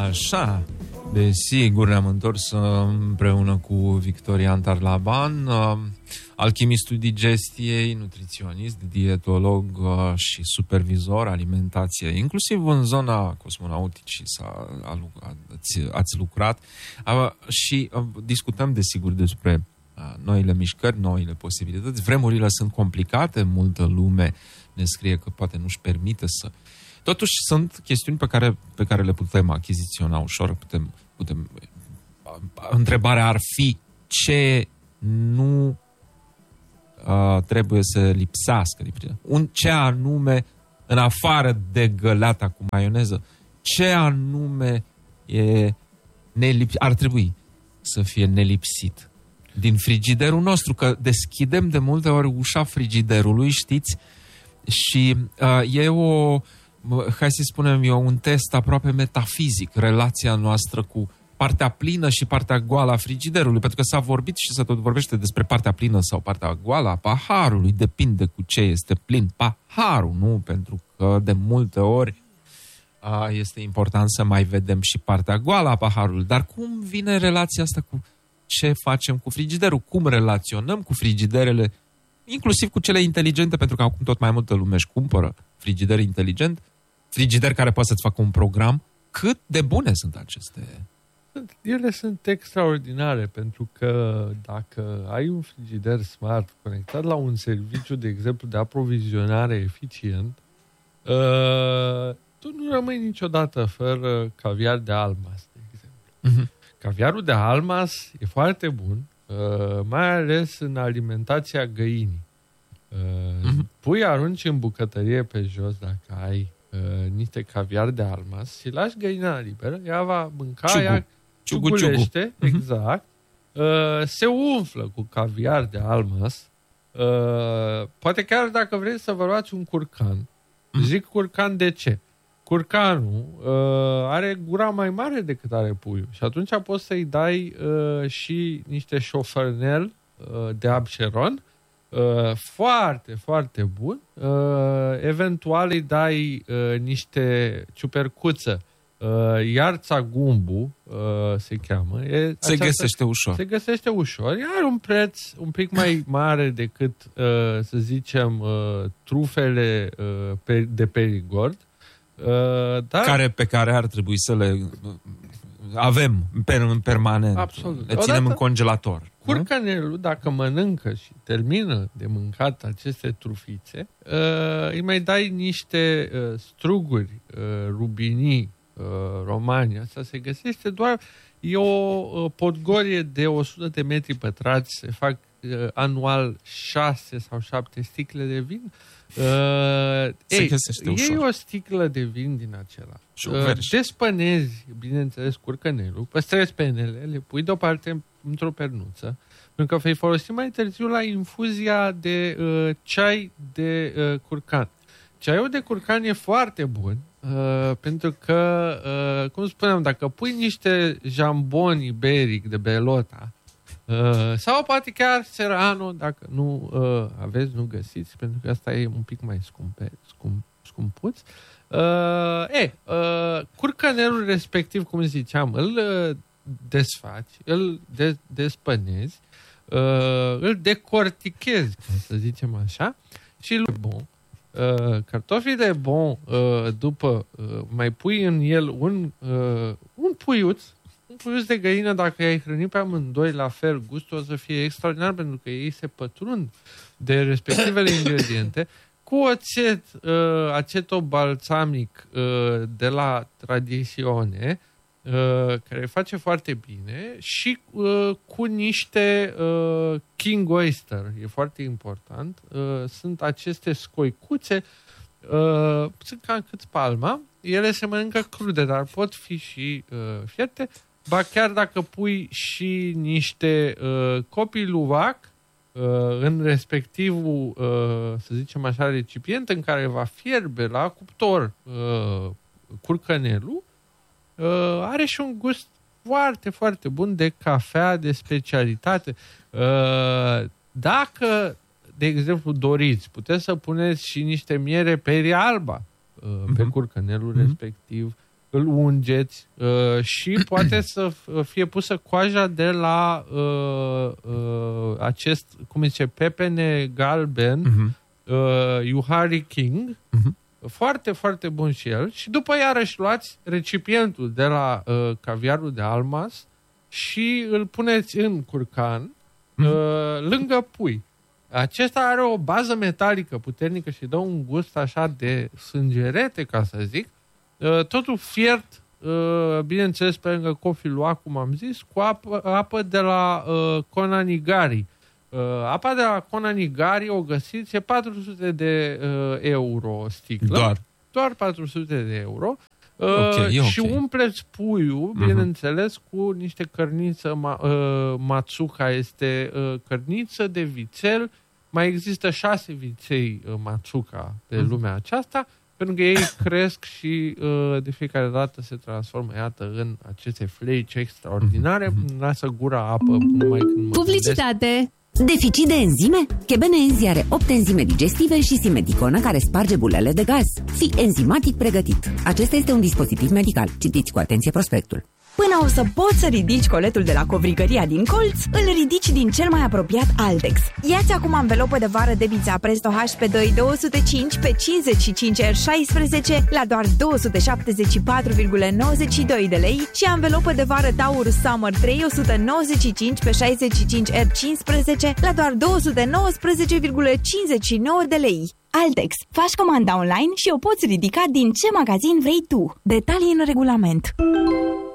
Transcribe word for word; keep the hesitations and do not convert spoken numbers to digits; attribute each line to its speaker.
Speaker 1: Așa, desigur ne-am întors împreună cu Victorian Tarlaban, alchimistul digestiei, nutriționist, dietolog și supervizor alimentației, inclusiv în zona cosmonauticii s-a, ați, ați lucrat și discutăm desigur despre noile mișcări, noile posibilități. Vremurile sunt complicate, multă lume ne scrie că poate nu-și permite să... Totuși sunt chestiuni pe care, pe care le putem achiziționa ușor. Putem, putem... Întrebarea ar fi ce nu uh, trebuie să lipsească. Un, ce anume, în afară de găleata cu maioneză, ce anume e nelip... ar trebui să fie nelipsit din frigiderul nostru, că deschidem de multe ori ușa frigiderului, știți, și uh, e o... hai să spunem eu, un test aproape metafizic, relația noastră cu partea plină și partea goală a frigiderului, pentru că s-a vorbit și se tot vorbește despre partea plină sau partea goală a paharului, depinde cu ce este plin paharul, nu? Pentru că de multe ori a, este important să mai vedem și partea goală a paharului. Dar cum vine relația asta cu ce facem cu frigiderul? Cum relaționăm cu frigiderele, inclusiv cu cele inteligente, pentru că acum tot mai multă lume își cumpără frigider inteligent, frigider care poate să-ți facă un program. Cât de bune sunt aceste?
Speaker 2: Ele sunt extraordinare, pentru că dacă ai un frigider smart conectat la un serviciu, de exemplu, de aprovizionare eficient, uh, tu nu rămâi niciodată fără caviar de almas, de exemplu. Uh-huh. Caviarul de almas e foarte bun, uh, mai ales în alimentația găinii. Uh, uh-huh. Pui, arunci în bucătărie pe jos dacă ai uh, niște caviar de almas și lași găina liberă, ea va mânca, ciugu. ea ciugulește, ciugu. exact, uh, se umflă cu caviar de almas, uh, poate chiar dacă vrei să vă luați un curcan, uh-huh. zic curcan de ce? Curcanul uh, are gura mai mare decât are puiul și atunci poți să-i dai uh, și niște șofărnel uh, de abșeron, Uh, foarte, foarte bun. Uh, eventual îi dai uh, niște ciupercuță, uh, iarța gumbu, uh, se cheamă. E,
Speaker 1: se aceasta, găsește ușor.
Speaker 2: Se găsește ușor. Are un preț un pic mai mare decât, uh, să zicem, uh, trufele uh, pe, de Perigord. Uh, dar... care, pe care ar trebui să le avem în permanent. Absolut.
Speaker 1: Le ținem odată, în congelator.
Speaker 2: Curcanelul, dacă mănâncă și termină de mâncat aceste trufițe, uh, îi mai dai niște uh, struguri uh, rubinii uh, romani. Asta se găsește doar, e o uh, podgorie de o sută de metri pătrați, se fac uh, anual șase sau șapte sticle de vin. Uh,
Speaker 1: se
Speaker 2: ei,
Speaker 1: găsește
Speaker 2: iei
Speaker 1: ușor.
Speaker 2: o sticlă de vin din acela. Uh, despănezi, bineînțeles, curcanelul, păstrezi penele, le pui deoparte într-o pernuță, pentru că vei folosi mai târziu la infuzia de uh, ceai de uh, curcan. Ceaiul de curcan e foarte bun, uh, pentru că, uh, cum spuneam, dacă pui niște jambon iberic de Belota, uh, sau poate chiar Serrano, dacă nu uh, aveți, nu găsiți, pentru că asta e un pic mai scumpe, scump, scumpuț, uh, e, uh, curcanelul respectiv, cum ziceam, îl uh, desfaci, îl de- despănezi, uh, îl decortichezi, să zicem așa, și îl bon. Uh, cartofii de bon, uh, după, uh, mai pui în el un, uh, un puiuț, un puiuț de găină, dacă i-ai hrănit pe amândoi la fel, gustul o să fie extraordinar, pentru că ei se pătrund de respectivele ingrediente, cu oțet uh, acetobalsamic uh, de la Tradițione, Uh, care face foarte bine, și uh, cu niște uh, King Oyster, e foarte important. Uh, sunt aceste scoicuțe, uh, sunt cam cât palma, ele se mănâncă crude, dar pot fi și uh, fierte, ba chiar dacă pui și niște uh, copii luvac uh, în respectivul, uh, să zicem așa, recipient în care va fierbe la cuptor uh, curcanelul, Uh, are și un gust foarte, foarte bun de cafea de specialitate. Uh, dacă, de exemplu, doriți, puteți să puneți și niște miere Peri Alba uh, mm-hmm. pe curcanelul mm-hmm. respectiv. îl ungeți uh, și poate să fie pusă coaja de la uh, uh, acest, cum zice, pepene galben, uh-huh. uh, Yuhari King, uh-huh. foarte, foarte bun și el. Și după iarăși luați recipientul de la uh, caviarul de almas și îl puneți în curcan, uh, uh-huh. lângă pui. Acesta are o bază metalică puternică și dă un gust așa de sângerete, ca să zic. Totul fiert, bineînțeles, pe lângă coffee luat, cum am zis, cu apă, apă de la Konanigari. Apa de la Konanigari o găsiți, e patru sute de euro sticlă.
Speaker 1: Doar?
Speaker 2: Doar patru sute de euro.
Speaker 1: Okay,
Speaker 2: și
Speaker 1: okay.
Speaker 2: umpleți puiul, bineînțeles, uh-huh. cu niște cărniță ma, uh, matsuka, este uh, cărniță de vițel. Mai există șase viței uh, matsuka pe uh-huh. lumea aceasta, pentru că ei cresc și uh, de fiecare dată se transformă, iată, în aceste fleci extraordinare. Uh-huh. Lasă gura apă numai când mă
Speaker 3: Publicitate!
Speaker 2: gândesc.
Speaker 4: Deficit de enzime? Chebenenzi are opt enzime digestive și simeticonă care sparge bulele de gaz. Fii enzimatic pregătit. Acesta este un dispozitiv medical. Citiți cu atenție prospectul.
Speaker 5: Până o să poți să ridici coletul de la covrigăria din colț, îl ridici din cel mai apropiat Altex. Ia-ți acum anvelopă de vară de Bița Presto H P doi două sute cinci pe cincizeci și cinci R șaisprezece la doar două sute șaptezeci și patru virgulă nouăzeci și doi de lei și anvelopă de vară Taurus Summer trei o sută nouăzeci și cinci pe șaizeci și cinci R cincisprezece la doar două sute nouăsprezece virgulă cincizeci și nouă de lei. Altex. Faci comanda online și o poți ridica din ce magazin vrei tu. Detalii în regulament.